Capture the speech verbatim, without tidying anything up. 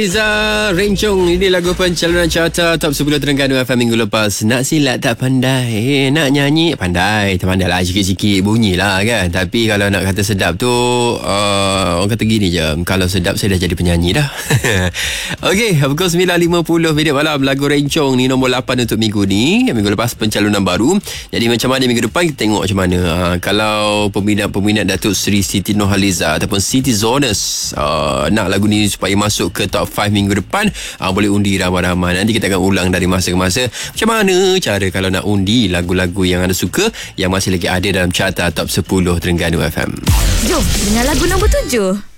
Liza Rencong, ini lagu pencalonan carta Top sepuluh Terengganu F M minggu lepas. Nak silat tak pandai, nak nyanyi pandai. Terpandai lah, sikit-sikit bunyi lah kan. Tapi kalau nak kata sedap tu, uh, orang kata gini je, kalau sedap saya dah jadi penyanyi dah. Okey, pukul sembilan lima puluh minit malam. Lagu Rencong ni nombor lapan untuk minggu ni. Minggu lepas pencalonan baru. Jadi macam mana minggu depan, kita tengok macam mana. uh, Kalau peminat-peminat Datuk Seri Siti Nurhaliza ataupun Siti Zoners uh, nak lagu ni supaya masuk ke top lima minggu depan, uh, boleh undi ramai-ramai. Nanti kita akan ulang dari masa ke masa macam mana cara kalau nak undi lagu-lagu yang anda suka yang masih lagi ada dalam carta Top sepuluh Terengganu F M. Jom dengar lagu nombor tujuh.